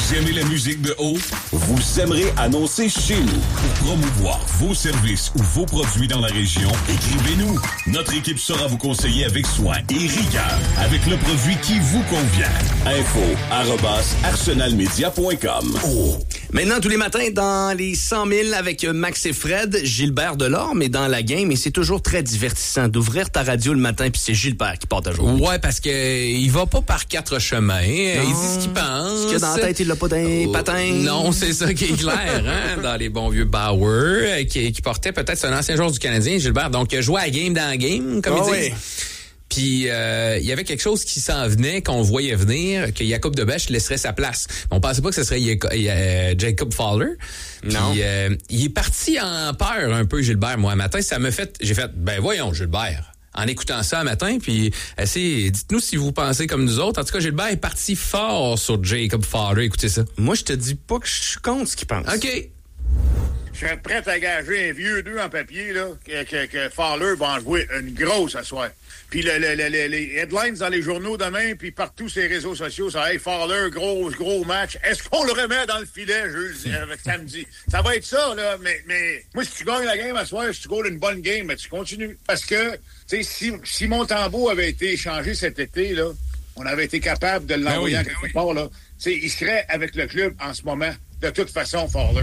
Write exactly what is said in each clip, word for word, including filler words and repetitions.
Vous aimez la musique de haut? Vous aimerez annoncer chez nous. Pour promouvoir vos services ou vos produits dans la région, écrivez-nous. Notre équipe saura vous conseiller avec soin et rigueur, avec le produit qui vous convient. Info arobase arsenalmedia point com. Oh. Maintenant, tous les matins, dans les cent mille avec Max et Fred, Gilbert Delorme est dans la game et c'est toujours très divertissant d'ouvrir ta radio le matin puis c'est Gilbert qui part ta journée. Ouais, parce que il va pas par quatre chemins. Non. Il dit ce qu'il pense. Ce qu'il y a dans la tête, il l'a pas dans les oh, patins. Non, c'est ça qui est clair, hein, dans les bons vieux Bauer, qui, qui portait peut-être, c'est un ancien joueur du Canadien, Gilbert, donc il jouait à game dans la game, comme oh, il dit. Oui. Puis euh, il y avait quelque chose qui s'en venait, qu'on voyait venir, que Jacob Debesch laisserait sa place. On pensait pas que ce serait euh, Jacob Fowler. Non. Puis euh, il est parti en peur un peu, Gilbert. Moi, un matin, ça me fait, j'ai fait, ben voyons, Gilbert. En écoutant ça un matin, puis essayez, dites-nous si vous pensez comme nous autres. En tout cas, Gilbert est parti fort sur Jacob Fowler. Écoutez ça. Moi, je te dis pas que je suis contre ce qu'il pense. OK. Je serais prêt à gager un vieux deux en papier, là, que, que, que Fowler va en jouer une grosse à soir. Puis le, le, le, le, les headlines dans les journaux demain, puis partout sur les réseaux sociaux, ça va être Fowler, gros, gros match. Est-ce qu'on le remet dans le filet jeudi, euh, samedi? Ça va être ça, là, mais, mais moi, si tu gagnes la game à soir, si tu gagnes une bonne game, mais tu continues. Parce que, tu sais, si, si Montembeault avait été échangé cet été, là, on avait été capable de l'envoyer ben oui, en quelque part, là, tu sais, il serait avec le club en ce moment, de toute façon, Fowler.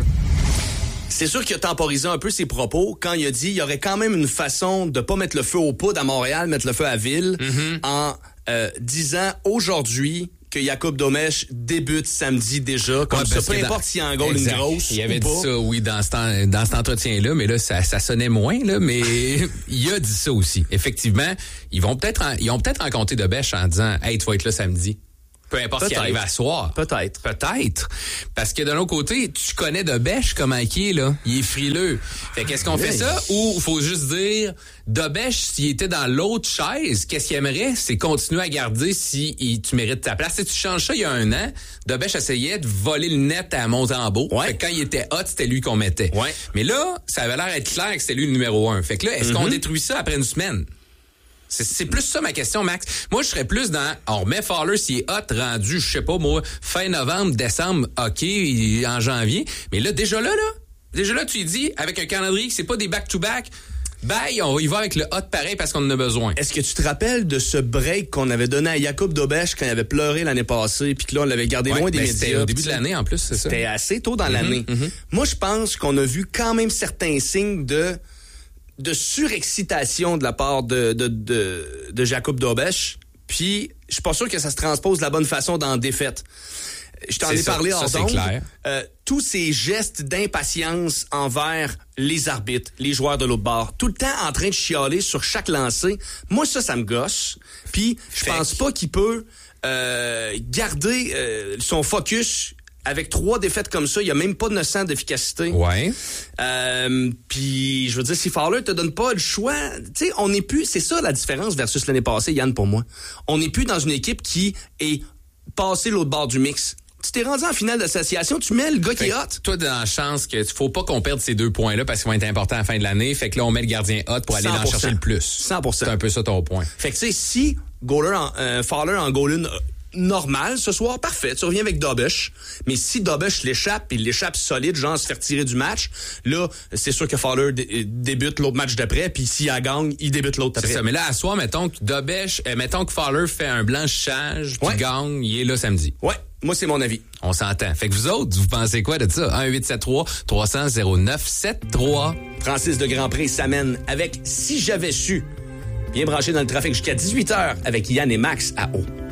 C'est sûr qu'il a temporisé un peu ses propos quand il a dit qu'il y aurait quand même une façon de pas mettre le feu aux poudres à Montréal, mettre le feu à Ville, mm-hmm. en euh, disant aujourd'hui que Jacob Debesch débute samedi déjà. Comme ouais, ça, peu importe dans... s'il y a un goal, exact. Une grosse. Il avait ou dit pas. ça, oui, dans, ce, dans cet entretien-là, mais là, ça, ça sonnait moins, là, mais il a dit ça aussi. Effectivement, ils vont peut-être en, ils ont peut-être rencontré Debesch en disant hey, tu vas être là samedi. Peu importe peut-être. S'il arrive à soir. Peut-être. Peut-être. Parce que de l'autre côté, tu connais Debesch comment il est, là. Il est frileux. Fait qu'est-ce qu'on oui. fait ça? Ou il faut juste dire, Debesch, s'il était dans l'autre chaise, qu'est-ce qu'il aimerait? C'est continuer à garder si il, tu mérites ta place. Si tu changes ça il y a un an, Debesch essayait de voler le net à Montembeault. Ouais. Fait que quand il était hot, c'était lui qu'on mettait. Ouais. Mais là, ça avait l'air d'être clair que c'était lui le numéro un. Fait que là, est-ce mm-hmm. qu'on détruit ça après une semaine? C'est, c'est plus ça ma question, Max. Moi, je serais plus dans, on remet Fowler s'il est hot, rendu, je sais pas, moi, fin novembre, décembre, OK, en janvier. Mais là, déjà là, là, déjà là, tu lui dis, avec un calendrier qui c'est pas des back-to-back, bye, on y va avec le hot pareil parce qu'on en a besoin. Est-ce que tu te rappelles de ce break qu'on avait donné à Jacob Debesch quand il avait pleuré l'année passée, puis que là, on l'avait gardé ouais, loin des médias? C'était au début de l'année, en plus, c'est ça? C'était assez tôt dans mm-hmm, l'année. Mm-hmm. Moi, je pense qu'on a vu quand même certains signes de... de surexcitation de la part de, de, de, de Jacob Debesch. Puis, je suis pas sûr que ça se transpose de la bonne façon dans la défaite. Je t'en c'est ai ça, parlé en temps. Euh, tous ces gestes d'impatience envers les arbitres, les joueurs de l'autre bord, tout le temps en train de chialer sur chaque lancé. Moi, ça, ça me gosse. Puis, je pense pas qu'il peut euh, garder euh, son focus. Avec trois défaites comme ça, il n'y a même pas de neuf cents d'efficacité. Ouais. Euh, puis, je veux dire, si Fowler te donne pas le choix, tu sais, on n'est plus... C'est ça la différence versus l'année passée, Yann, pour moi. On n'est plus dans une équipe qui est passée l'autre bord du mix. Tu t'es rendu en finale d'association, tu mets le gars fait qui est hot. Toi, dans la chance que faut pas qu'on perde ces deux points-là parce qu'ils vont être importants à la fin de l'année. Fait que là, on met le gardien hot pour aller en chercher le plus. cent pour cent. C'est un peu ça ton point. Fait que tu sais, si goaler en, euh, Fowler en goal-in normal ce soir, parfait, tu reviens avec Debesch. Mais si Debesch l'échappe, il l'échappe solide, genre se faire tirer du match, là, c'est sûr que Fowler dé- débute l'autre match d'après, puis s'il a gagne, il débute l'autre c'est après. Ça, mais là, à soir, mettons que Debesch, euh, mettons que Fowler fait un blanchissage, puis ouais. gagne, il est là samedi. Ouais, moi c'est mon avis. On s'entend. Fait que vous autres, vous pensez quoi de ça? un huit sept trois trois cents zéro neuf sept trois Francis de Grandpré s'amène avec Si j'avais su. Bien branché dans le trafic jusqu'à dix-huit heures avec Yann et Max à eau.